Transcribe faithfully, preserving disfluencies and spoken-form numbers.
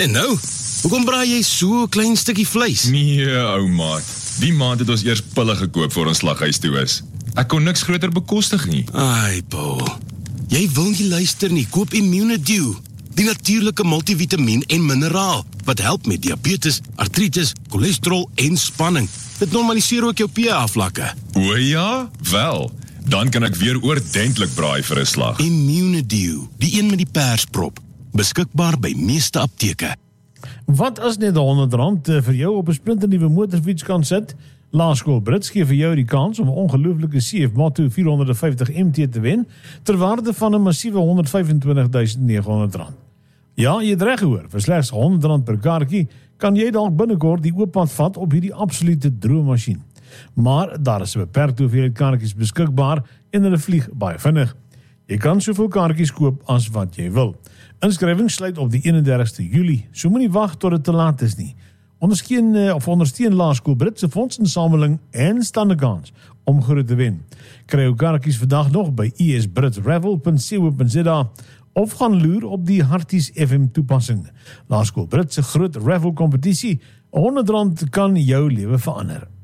En nou, hoekom braai jy so 'n klein stukkie vleis? Nee, ou maat. Die maand het ons eers pille gekoop voor ons slaghuis toe is. Ek kon niks groter bekostig nie. Ai, Paul. Jy wil nie luister nie. Koop Immunedew, die natuurlike multivitamiin en mineraal, wat help met diabetes, artritis, cholesterol en spanning. Dit normaliseer ook jou pH-vlakke. O ja? Wel, dan kan ek weer oordentlik braai vir 'n slag. Immunedew, die een met die persprop, beskikbaar by meeste apteke. Wat as net honderd rand vir jou op 'n splinternuwe motorfiets kan sit? Laerskool Brits gee vir jou die kans om 'n ongelooflike C F Moto vierhonderdvyftig M T te wen, ter waarde van 'n massiewe honderdvyfentwintigduisend neghonderd rand. Ja, jy het reg gehoor, vir slegs honderd rand per kaartjie kan jy dalk binnekort die ooppad vat op hierdie absolute droommasjien. Maar daar is 'n beperkte hoeveelheid kaartjies beskikbaar en hulle vlieg baie vinnig. Jy kan soveel kaartjies koop as wat jy wil. Inskrywing sluit op die eenendertigste Julie, so moenie wag tot dit te laat is nie. Ondersteun of ondersteun Laerskool Britse fondsinsameling en staan 'n kans om groot te wen. Kry jou kaartjies vandag nog by i s brits ravel punt co punt z a of gaan loer op die Harties F M toepassing. Laerskool Britse groot ravel kompetisie, honderd rand kan jou lewe verander.